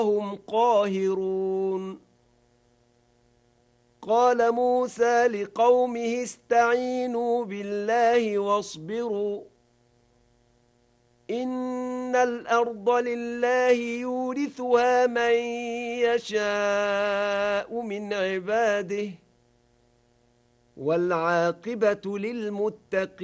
هم قاهرون قال موسى لقومه استعينوا بالله واصبروا إن الأرض لله يورثها من يشاء من عباده والعاقبة للمتقين